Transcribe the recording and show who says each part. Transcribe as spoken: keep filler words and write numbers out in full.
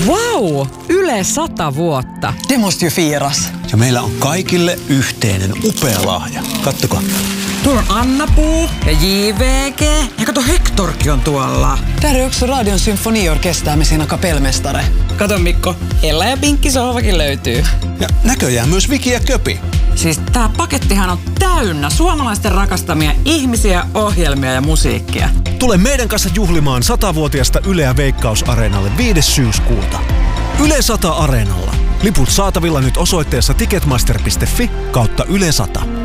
Speaker 1: Wow! Yle sata vuotta.
Speaker 2: Det måste ju firas.
Speaker 3: Ja meillä on kaikille yhteinen upea lahja. Kattokaa.
Speaker 1: Tuolla on Anna-Puu ja J V G. Ja kato, Hektorkin on tuolla.
Speaker 2: Där är också Radion symfoniorkester med sina kapellmästare.
Speaker 1: Kato Mikko, Ella ja Pinkki sohvakin löytyy.
Speaker 3: Ja näköjään myös Viki ja Köpi.
Speaker 1: Siis tää pakettihan on täynnä suomalaisten rakastamia ihmisiä, ohjelmia ja musiikkia.
Speaker 4: Tule meidän kanssa juhlimaan satavuotiasta Yleä Veikkaus-areenalle viides syyskuuta. Yle sata Areenalla. Liput saatavilla nyt osoitteessa ticketmaster piste fi kautta Yle sata.